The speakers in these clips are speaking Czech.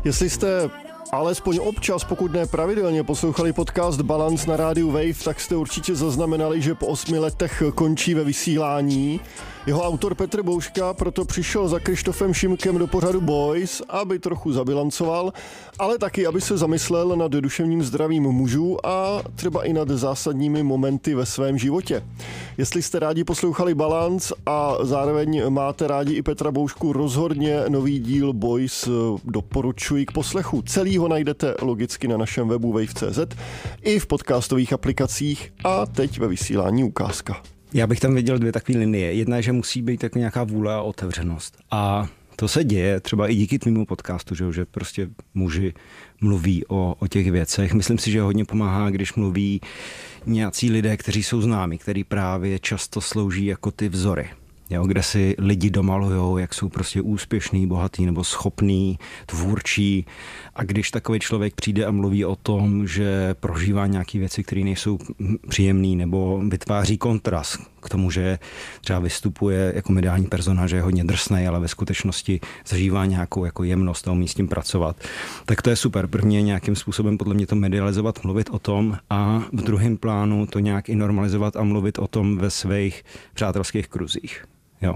Jestli jste alespoň občas, pokud ne pravidelně, poslouchali podcast Balance na rádiu Wave, tak jste určitě zaznamenali, že po 8 letech končí ve vysílání. Jeho autor Petr Bouška proto přišel za Krištofem Šimkem do pořadu Boys, aby trochu zabilancoval, ale taky, aby se zamyslel nad duševním zdravím mužů a třeba i nad zásadními momenty ve svém životě. Jestli jste rádi poslouchali Balance a zároveň máte rádi i Petra Boušku, rozhodně nový díl Boys doporučuji k poslechu. Celý ho najdete logicky na našem webu wave.cz i v podcastových aplikacích a teď ve vysílání ukázka. Já bych tam viděl 2 takové linie. Jedna je, že musí být tak nějaká vůle a otevřenost. A to se děje třeba i díky tvému podcastu, že prostě muži mluví o těch věcech. Myslím si, že hodně pomáhá, když mluví nějací lidé, kteří jsou známí, který právě často slouží jako ty vzory. Jo, kde si lidi domalujou, jak jsou prostě úspěšný, bohatý nebo schopný, tvůrčí. A když takový člověk přijde a mluví o tom, že prožívá nějaké věci, které nejsou příjemné, nebo vytváří kontrast k tomu, že třeba vystupuje jako mediální persona, že je hodně drsnej, ale ve skutečnosti zažívá nějakou jako jemnost a umí s tím pracovat, tak to je super. První je nějakým způsobem podle mě to medializovat, mluvit o tom a v druhém plánu to nějak i normalizovat a mluvit o tom ve svých přátelských kruzích. Jo.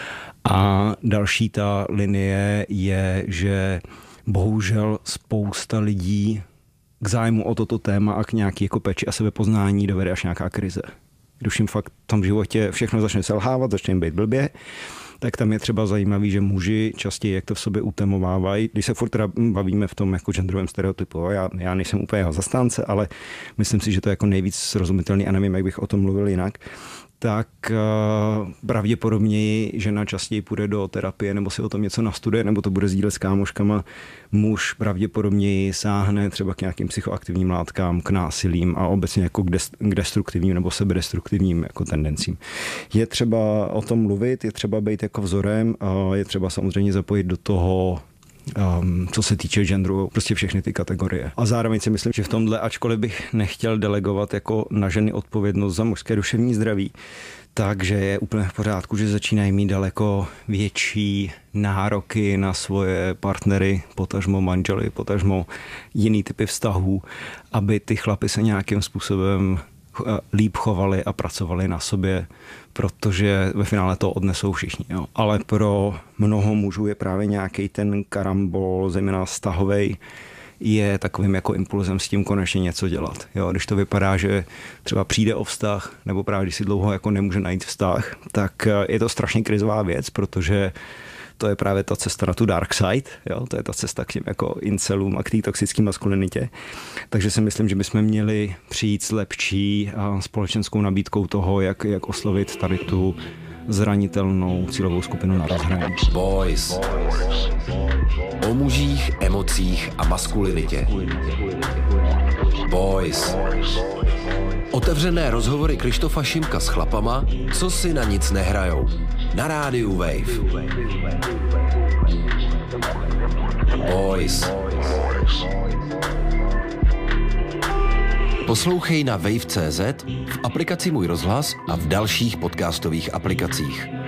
A další ta linie je, že bohužel spousta lidí k zájmu o toto téma a k nějaký jako péči a sebepoznání dovede až nějaká krize. Když jim fakt v tom životě všechno začne selhávat, začne jim být blbě, tak tam je třeba zajímavý, že muži častěji jak to v sobě utemovávají. Když se furt teda bavíme v tom jako genderovém stereotypu, já nejsem úplně jeho zastánce, ale myslím si, že to je jako nejvíc srozumitelný a nevím, jak bych o tom mluvil jinak, tak pravděpodobněji žena častěji půjde do terapie nebo si o tom něco nastuduje, nebo to bude sdílet s kámoškama. Muž pravděpodobněji sáhne třeba k nějakým psychoaktivním látkám, k násilím a obecně jako k destruktivním nebo sebedestruktivním jako tendencím. Je třeba o tom mluvit, je třeba být jako vzorem a je třeba samozřejmě zapojit do toho co se týče genderu, prostě všechny ty kategorie. A zároveň si myslím, že v tomhle, ačkoliv bych nechtěl delegovat jako na ženy odpovědnost za mužské duševní zdraví, takže je úplně v pořádku, že začínají mít daleko větší nároky na svoje partnery, potažmo manžely, potažmo jiný typy vztahů, aby ty chlapy se nějakým způsobem líp chovali a pracovali na sobě, protože ve finále to odnesou všichni. Jo. Ale pro mnoho mužů je právě nějaký ten karambol, zejména vztahovej, je takovým jako impulzem s tím konečně něco dělat. Jo. Když to vypadá, že třeba přijde o vztah, nebo právě když si dlouho jako nemůže najít vztah, tak je to strašně krizová věc, protože to je právě ta cesta na tu dark side, jo? To je ta cesta k těm jako incelům a k té toxické maskulinitě. Takže si myslím, že bychom měli přijít s lepší společenskou nabídkou toho, jak oslovit tady tu zranitelnou cílovou skupinu na rozhraní. Boys. O mužích, emocích a maskulinitě. Boys. Otevřené rozhovory Krištofa Šimka s chlapama, co si na nic nehrajou. Na rádiu Wave. Boys. Poslouchej na wave.cz, v aplikaci Můj rozhlas a v dalších podcastových aplikacích.